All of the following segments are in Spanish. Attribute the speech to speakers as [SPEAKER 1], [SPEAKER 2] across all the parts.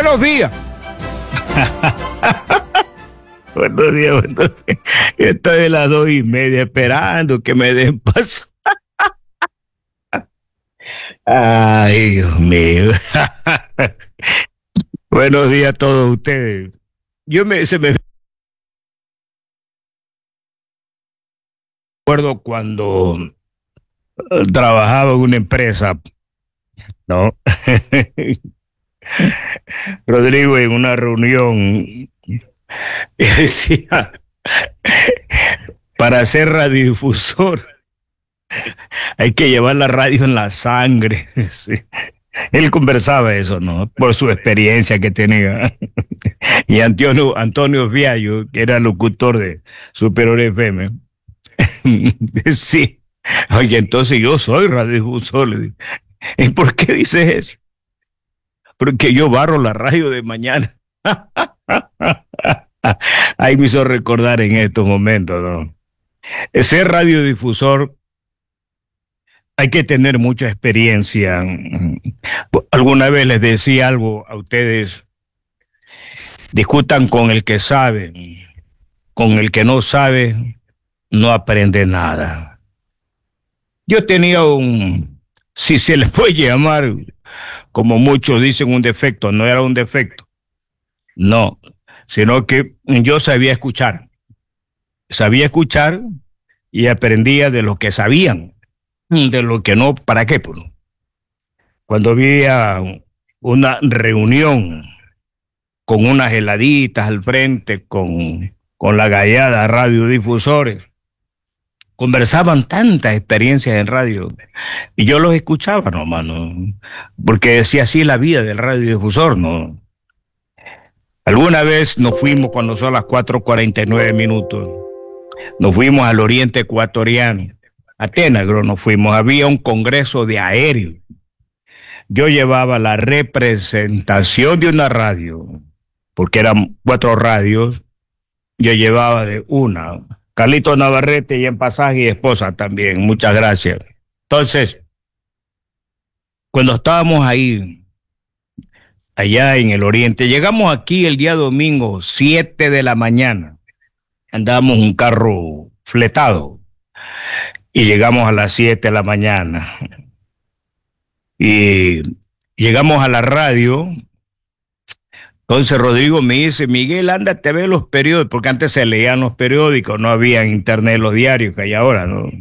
[SPEAKER 1] Buenos días. Buenos días, buenos días. Estoy a las 2:30 esperando que me den paso. Ay, Dios mío. Buenos días a todos ustedes. Se me acuerdo cuando trabajaba en una empresa, ¿no? Rodrigo, en una reunión, y decía, para ser radiodifusor hay que llevar la radio en la sangre. Sí. Él conversaba eso, ¿no? Por su experiencia que tenía. Y Antonio Viallo, que era locutor de Superior FM, sí. Oye, entonces yo soy radiodifusor. Le digo. ¿Y por qué dices eso? Porque yo barro la radio de mañana. Ahí me hizo recordar en estos momentos, ¿no? Ser radiodifusor hay que tener mucha experiencia. Alguna vez les decía algo a ustedes, discutan con el que sabe, con el que no sabe, no aprende nada. Yo tenía si se le puede llamar, como muchos dicen, un defecto. No era un defecto, no, sino que yo sabía escuchar y aprendía de lo que sabían, de lo que no. ¿Para qué? Pues, cuando había una reunión con unas heladitas al frente, con la gallada radiodifusores, conversaban tantas experiencias en radio y yo los escuchaba nomás, ¿no? Porque decía así la vida del radiodifusor, ¿no? Alguna vez nos fuimos, cuando son las 4:49, nos fuimos al oriente ecuatoriano, a Tenagro nos fuimos, había un congreso de aéreo. Yo llevaba la representación de una radio, porque eran 4 radios, yo llevaba de una. Carlito Navarrete y en pasaje y esposa también, muchas gracias. Entonces, cuando estábamos ahí, allá en el oriente, llegamos aquí el día domingo, 7 de la mañana, andábamos un carro fletado y llegamos a las 7 de la mañana y llegamos a la radio. Entonces Rodrigo me dice, Miguel, ándate a ver los periódicos, porque antes se leían los periódicos, no había internet, los diarios que hay ahora, ¿no?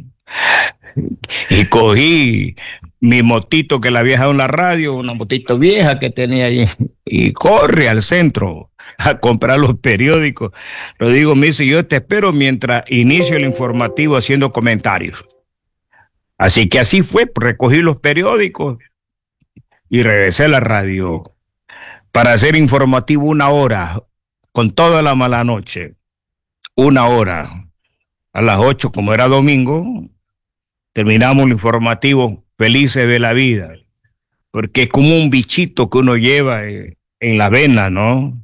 [SPEAKER 1] Y cogí mi motito que la había dejado en la radio, una motito vieja que tenía allí, y corre al centro a comprar los periódicos. Rodrigo me dice, yo te espero mientras inicio el informativo haciendo comentarios. Así que así fue, recogí los periódicos y regresé a la radio para hacer informativo 1 hora, con toda la mala noche, 1 hora. A las 8, como era domingo, terminamos el informativo felices de la vida, porque es como un bichito que uno lleva en la vena, ¿no?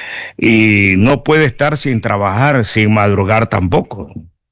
[SPEAKER 1] Y no puede estar sin trabajar, sin madrugar tampoco.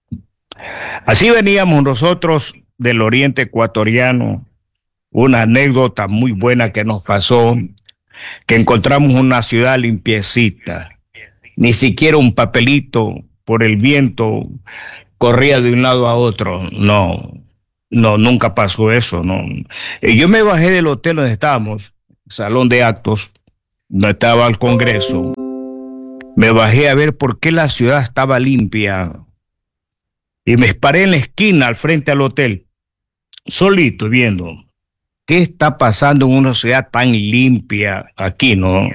[SPEAKER 1] Así veníamos nosotros del oriente ecuatoriano, una anécdota muy buena que nos pasó, que encontramos una ciudad limpiecita, ni siquiera un papelito por el viento corría de un lado a otro, no, nunca pasó eso, no. Yo me bajé del hotel donde estábamos, salón de actos, donde estaba el congreso, me bajé a ver por qué la ciudad estaba limpia y me paré en la esquina al frente al hotel, solito viendo. ¿Qué está pasando en una ciudad tan limpia aquí, no?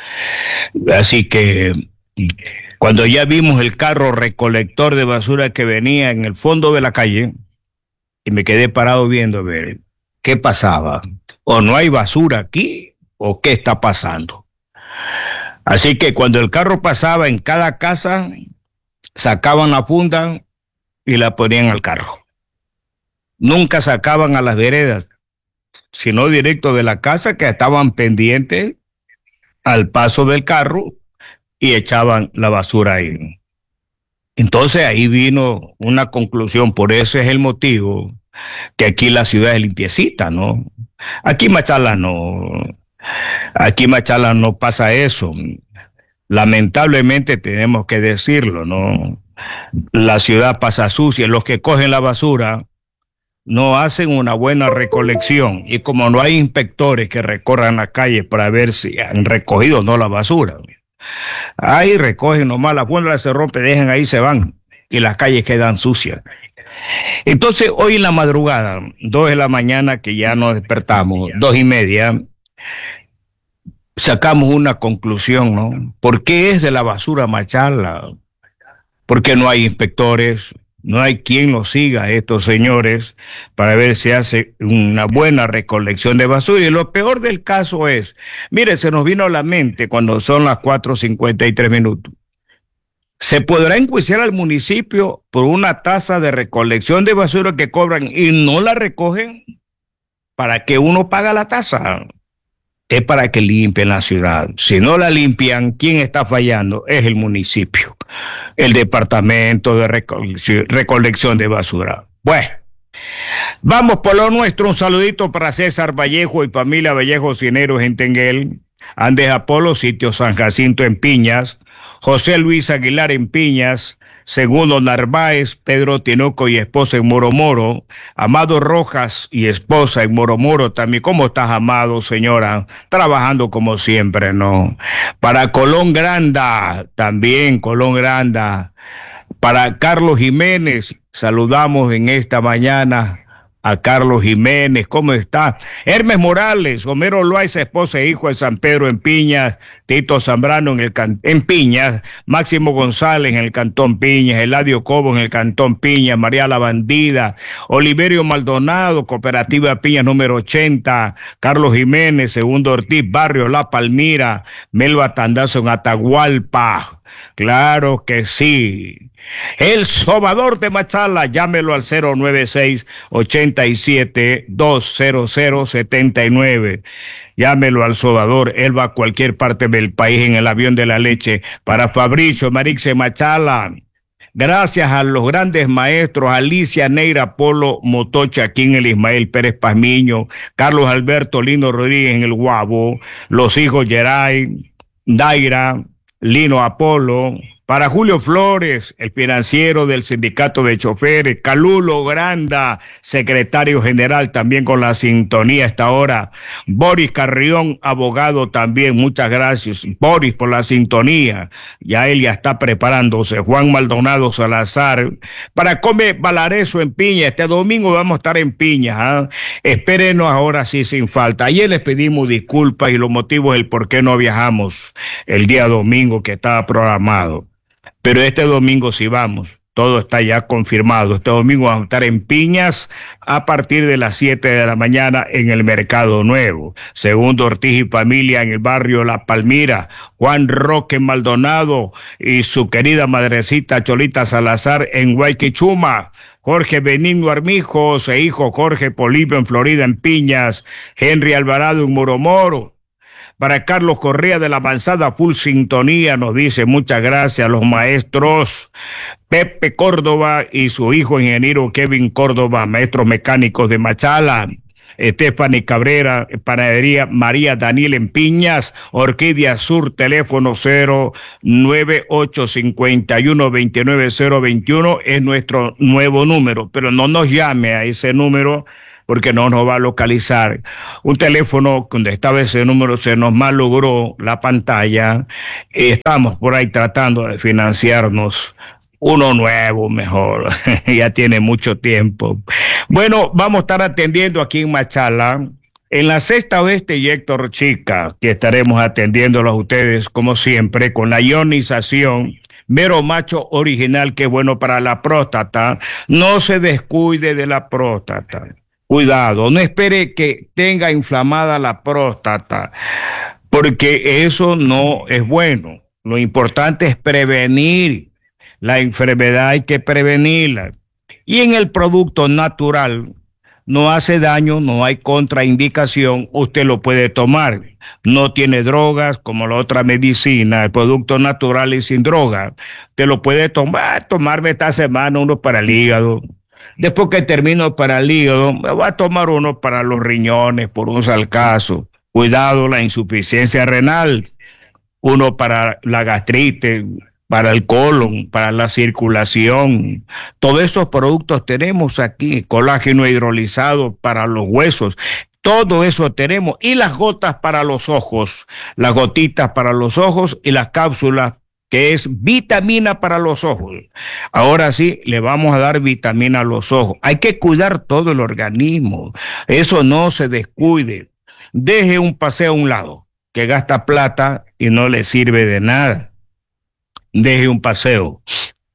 [SPEAKER 1] Así que cuando ya vimos el carro recolector de basura que venía en el fondo de la calle, y me quedé parado viendo a ver qué pasaba. O no hay basura aquí, o qué está pasando. Así que cuando el carro pasaba en cada casa, sacaban la funda y la ponían al carro. Nunca sacaban a las veredas, sino directo de la casa, que estaban pendientes al paso del carro y echaban la basura ahí. Entonces ahí vino una conclusión, por eso es el motivo que aquí la ciudad es limpiecita, ¿no? Aquí Machala no. Aquí en Machala no pasa eso. Lamentablemente tenemos que decirlo, ¿no? La ciudad pasa sucia. Los que cogen la basura no hacen una buena recolección. Y como no hay inspectores que recorran la calle para ver si han recogido o no la basura, ahí recogen nomás, la buena se rompe, dejan ahí, se van. Y las calles quedan sucias. Entonces, hoy en la madrugada, 2 de la mañana, que ya nos despertamos, 2:30, sacamos una conclusión, ¿no? ¿Por qué es de la basura Machala? Porque no hay inspectores, no hay quien los siga a estos señores para ver si hace una buena recolección de basura. Y lo peor del caso es, mire, se nos vino a la mente cuando son las 4:53. ¿Se podrá enjuiciar al municipio por una tasa de recolección de basura que cobran y no la recogen? ¿Para que uno paga la tasa? Es para que limpien la ciudad. Si no la limpian, ¿quién está fallando? Es el municipio, el departamento de recolección de basura. Bueno, vamos por lo nuestro. Un saludito para César Vallejo y familia Vallejo Cineros en Tenguel, Andes Apolo, sitio San Jacinto en Piñas, José Luis Aguilar en Piñas, Segundo Narváez, Pedro Tinoco y esposa en Moromoro, Amado Rojas y esposa en Moromoro también. ¿Cómo estás, Amado, señora? Trabajando como siempre, ¿no? Para Colón Granda, también Colón Granda. Para Carlos Jiménez, saludamos en esta mañana a Carlos Jiménez. ¿Cómo está? Hermes Morales, Homero Loaiza, esposa e hijo de San Pedro en Piñas, Tito Zambrano en Piñas, Máximo González en el Cantón Piñas, Eladio Cobo en el Cantón Piñas, María la Bandida, Oliverio Maldonado, Cooperativa Piñas número 80, Carlos Jiménez, Segundo Ortiz, Barrio La Palmira, Melba Tandazo en Atahualpa. Claro que sí. El Sobador de Machala, llámelo al 096-87-20079. Llámelo al Sobador, él va a cualquier parte del país en el avión de la leche. Para Fabricio Marixe Machala, gracias a los grandes maestros Alicia Neira Polo Motocha aquí en el Ismael Pérez Pazmiño, Carlos Alberto Lino Rodríguez en el Guabo, los hijos Geray, Daira, Lino Apolo, para Julio Flores, el financiero del sindicato de choferes, Calulo Granda, secretario general también con la sintonía a esta hora, Boris Carrión, abogado también, muchas gracias, Boris, por la sintonía, ya él ya está preparándose, Juan Maldonado Salazar, para Come Valareso en Piña, este domingo vamos a estar en Piña, espérenos ahora sí sin falta. Ayer les pedimos disculpas y los motivos del por qué no viajamos el día domingo que estaba programado. Pero este domingo sí vamos, todo está ya confirmado. Este domingo vamos a estar en Piñas a partir de las 7 de la mañana en el Mercado Nuevo. Segundo Ortiz y familia en el barrio La Palmira. Juan Roque Maldonado y su querida madrecita Cholita Salazar en Guayquichuma. Jorge Benigno Armijos e hijo Jorge Polibio en Florida en Piñas. Henry Alvarado en Moromoro. Para Carlos Correa de la Avanzada, full sintonía, nos dice muchas gracias a los maestros Pepe Córdoba y su hijo ingeniero Kevin Córdoba, maestros mecánicos de Machala. Stephanie Cabrera, Panadería María Daniel en Piñas, Orquídea Sur, teléfono 098-51-29-021, es nuestro nuevo número, pero no nos llame a ese número porque no nos va a localizar. Un teléfono donde estaba ese número se nos malogró la pantalla. Estamos por ahí tratando de financiarnos uno nuevo mejor. Ya tiene mucho tiempo. Bueno, vamos a estar atendiendo aquí en Machala, en la Sexta Oeste y Héctor Chica, que estaremos atendiéndolos a ustedes como siempre con la ionización Mero Macho original, que es bueno para la próstata. No se descuide de la próstata. Cuidado, no espere que tenga inflamada la próstata, porque eso no es bueno. Lo importante es prevenir la enfermedad, hay que prevenirla. Y en el producto natural no hace daño, no hay contraindicación, usted lo puede tomar. No tiene drogas como la otra medicina, el producto natural y sin droga. Usted lo puede tomarme esta semana uno para el hígado. Después que termino para el hígado, me voy a tomar uno para los riñones, por un si acaso. cuidado, la insuficiencia renal, uno para la gastritis, para el colon, para la circulación. Todos esos productos tenemos aquí, colágeno hidrolizado para los huesos. Todo eso tenemos. Y las gotas para los ojos, las gotitas para los ojos y las cápsulas que es vitamina para los ojos. Ahora sí, le vamos a dar vitamina a los ojos. Hay que cuidar todo el organismo. Eso no se descuide. Deje un paseo a un lado, que gasta plata y no le sirve de nada. Deje un paseo.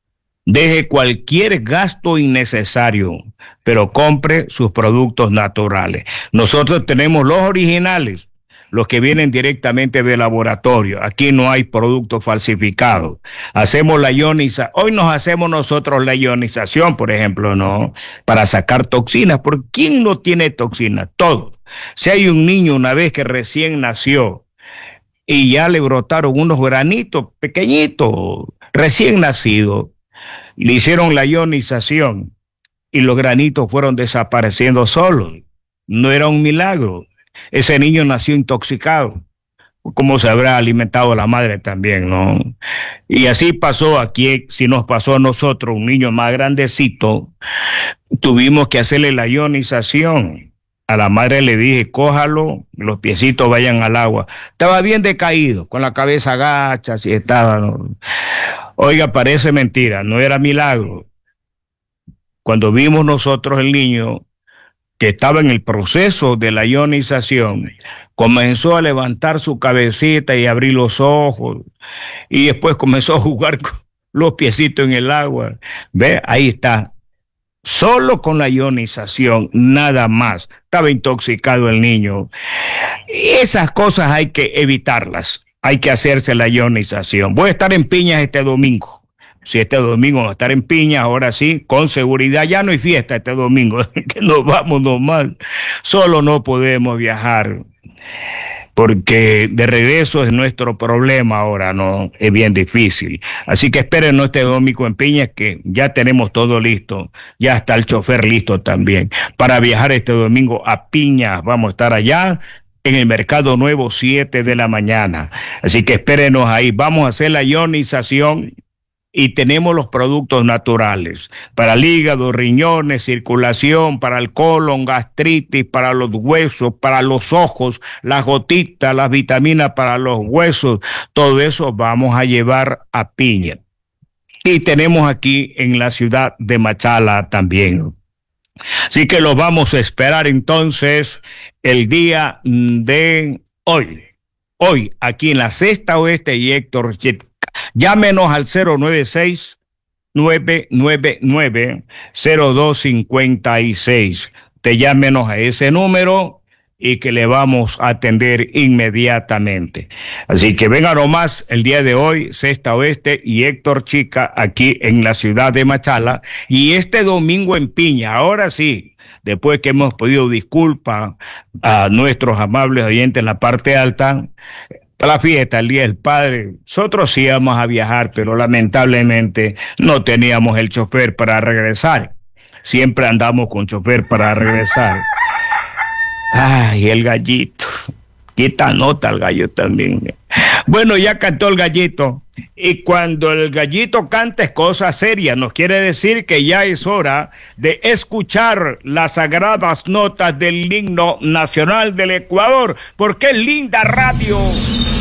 [SPEAKER 1] Deje cualquier gasto innecesario, pero compre sus productos naturales. Nosotros tenemos los originales, los que vienen directamente del laboratorio. Aquí no hay productos falsificados. Hacemos la ionización. Hoy nos hacemos nosotros la ionización, por ejemplo, ¿no? Para sacar toxinas. ¿Por quién no tiene toxinas? Todos. Si hay un niño una vez que recién nació y ya le brotaron unos granitos pequeñitos, recién nacido, le hicieron la ionización y los granitos fueron desapareciendo solos. No era un milagro. Ese niño nació intoxicado. ¿Cómo se habrá alimentado la madre también, no? Y así pasó aquí, si nos pasó a nosotros, un niño más grandecito, tuvimos que hacerle la ionización. A la madre le dije, cójalo, los piecitos vayan al agua. Estaba bien decaído, con la cabeza agacha, así estaba, ¿no? Oiga, parece mentira, no era milagro. Cuando vimos nosotros el niño que estaba en el proceso de la ionización, comenzó a levantar su cabecita y abrir los ojos, y después comenzó a jugar con los piecitos en el agua. ¿Ve? Ahí está. Solo con la ionización, nada más. Estaba intoxicado el niño. Y esas cosas hay que evitarlas. Hay que hacerse la ionización. Voy a estar en Piñas este domingo. Si este domingo va a estar en Piñas, ahora sí, con seguridad. Ya no hay fiesta este domingo, que nos vamos nomás. Solo no podemos viajar, porque de regreso es nuestro problema ahora, ¿no? Es bien difícil. Así que espérenos este domingo en Piñas, que ya tenemos todo listo. Ya está el chofer listo también. Para viajar este domingo a Piñas, vamos a estar allá en el Mercado Nuevo, 7 de la mañana. Así que espérenos ahí. Vamos a hacer la ionización. Y tenemos los productos naturales para el hígado, riñones, circulación, para el colon, gastritis, para los huesos, para los ojos, las gotitas, las vitaminas para los huesos. Todo eso vamos a llevar a Piña. Y tenemos aquí en la ciudad de Machala también. Así que los vamos a esperar entonces el día de hoy. Hoy, aquí en la Sexta Oeste y Héctor, llámenos al 096-999-0256. Te llámenos a ese número y que le vamos a atender inmediatamente. Así que venga nomás el día de hoy, Sexta Oeste y Héctor Chica, aquí en la ciudad de Machala, y este domingo en Piña. Ahora sí, después que hemos pedido disculpas a nuestros amables oyentes en la parte alta, para la fiesta, el Día del Padre, nosotros sí íbamos a viajar, pero lamentablemente no teníamos el chofer para regresar. Siempre andamos con chofer para regresar. Ay, el gallito. Quita nota el gallo también. Bueno, ya cantó el gallito. Y cuando el gallito canta es cosa seria. Nos quiere decir que ya es hora de escuchar las sagradas notas del himno nacional del Ecuador. Porque es linda radio.